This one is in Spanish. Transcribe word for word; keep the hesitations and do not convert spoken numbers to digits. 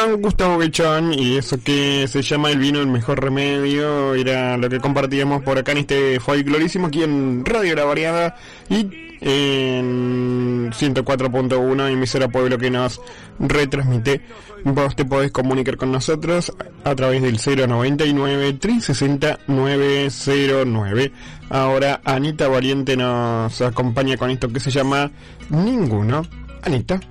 Gustavo Bechón, y eso que se llama El vino el mejor remedio, era lo que compartíamos por acá en este folclorísimo aquí en Radio La Variada y en ciento cuatro punto uno, emisora Pueblo, que nos retransmite. Vos te podés comunicar con nosotros a través del cero noventa y nueve, trescientos sesenta, novecientos nueve. Ahora Anita Valiente nos acompaña con esto que se llama Ninguno. Anita.